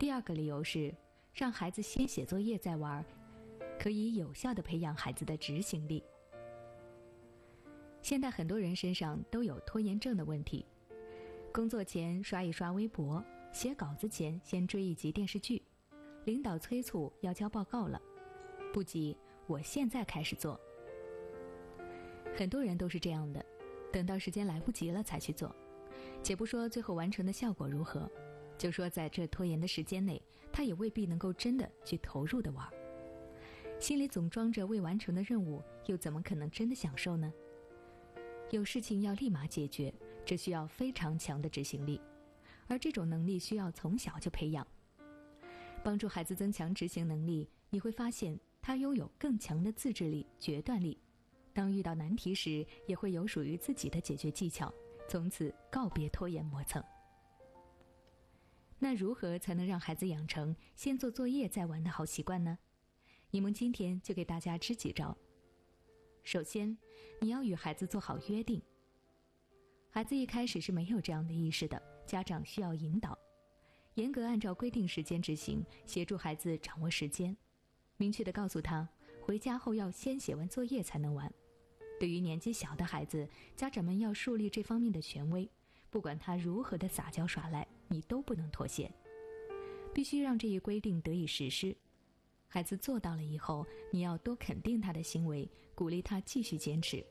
第二个理由是，让孩子先写作业再玩，可以有效地培养孩子的执行力。现在很多人身上都有拖延症的问题，工作前刷一刷微博，写稿子前先追一集电视剧，领导催促要交报告了，不急，我现在开始做。很多人都是这样的，等到时间来不及了才去做，且不说最后完成的效果如何，就说在这拖延的时间内，他也未必能够真的去投入的玩，心里总装着未完成的任务，又怎么可能真的享受呢？有事情要立马解决，这需要非常强的执行力，而这种能力需要从小就培养。帮助孩子增强执行能力，你会发现他拥有更强的自制力、决断力，当遇到难题时也会有属于自己的解决技巧，从此告别拖延磨蹭。那如何才能让孩子养成先做作业再玩的好习惯呢？柠檬今天就给大家支几招。首先，你要与孩子做好约定。孩子一开始是没有这样的意识的，家长需要引导，严格按照规定时间执行，协助孩子掌握时间，明确地告诉他，回家后要先写完作业才能玩。对于年纪小的孩子，家长们要树立这方面的权威，不管他如何的撒娇耍赖，你都不能妥协，必须让这一规定得以实施。孩子做到了以后，你要多肯定他的行为，鼓励他继续坚持。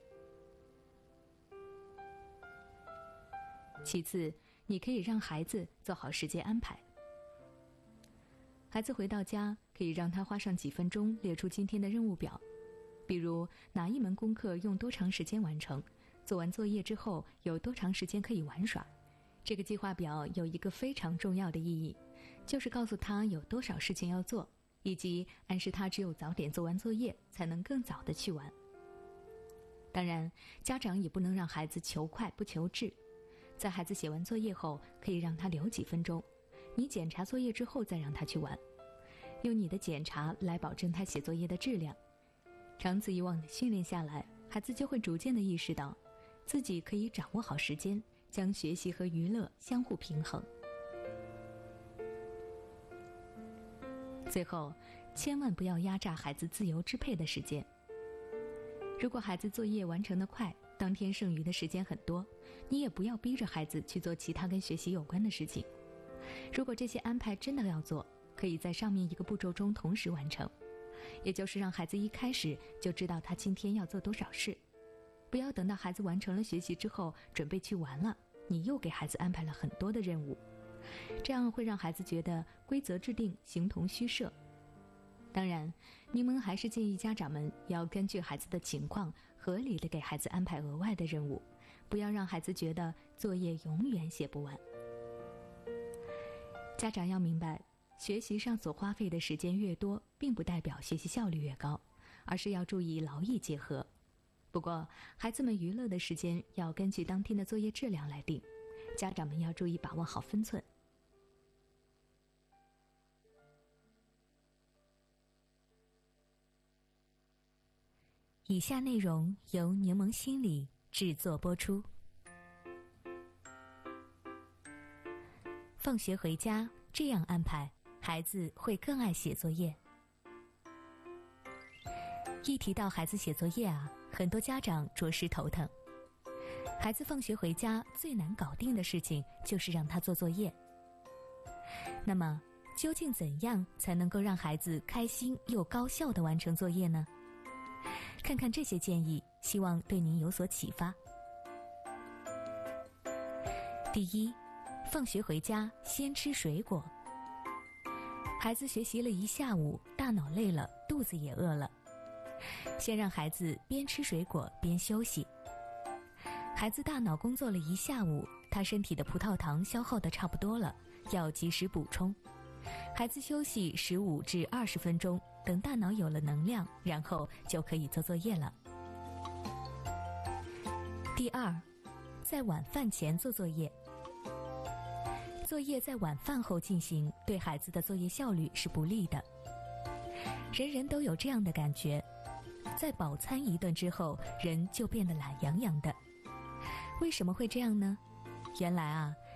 其次，你可以让孩子做好时间安排。孩子回到家，可以让他花上几分钟列出今天的任务表，比如哪一门功课用多长时间完成，做完作业之后有多长时间可以玩耍。这个计划表有一个非常重要的意义，就是告诉他有多少事情要做，以及暗示他只有早点做完作业才能更早的去玩。当然，家长也不能让孩子求快不求质，在孩子写完作业后，可以让他留几分钟，你检查作业之后再让他去玩，用你的检查来保证他写作业的质量。长此以往的训练下来，孩子就会逐渐的意识到自己可以掌握好时间，将学习和娱乐相互平衡。最后，千万不要压榨孩子自由支配的时间。如果孩子作业完成得快，当天剩余的时间很多，你也不要逼着孩子去做其他跟学习有关的事情。如果这些安排真的要做，可以在上面一个步骤中同时完成，也就是让孩子一开始就知道他今天要做多少事，不要等到孩子完成了学习之后准备去玩了，你又给孩子安排了很多的任务，这样会让孩子觉得规则制定形同虚设。当然，柠檬还是建议家长们要根据孩子的情况，合理的给孩子安排额外的任务，不要让孩子觉得作业永远写不完。家长要明白，学习上所花费的时间越多，并不代表学习效率越高，而是要注意劳逸结合。不过，孩子们娱乐的时间要根据当天的作业质量来定，家长们要注意把握好分寸。以下内容由柠檬心理制作播出。放学回家这样安排，孩子会更爱写作业。一提到孩子写作业啊，很多家长着实头疼。孩子放学回家最难搞定的事情就是让他做作业。那么，究竟怎样才能够让孩子开心又高效地完成作业呢？看看这些建议，希望对您有所启发。第一，放学回家先吃水果。孩子学习了一下午，大脑累了，肚子也饿了，先让孩子边吃水果边休息。孩子大脑工作了一下午，他身体的葡萄糖消耗得差不多了，要及时补充。孩子休息15至20分钟，等大脑有了能量，然后就可以做作业了。第二，在晚饭前做作业。作业在晚饭后进行，对孩子的作业效率是不利的。人人都有这样的感觉，在饱餐一顿之后，人就变得懒洋洋的。为什么会这样呢？原来啊，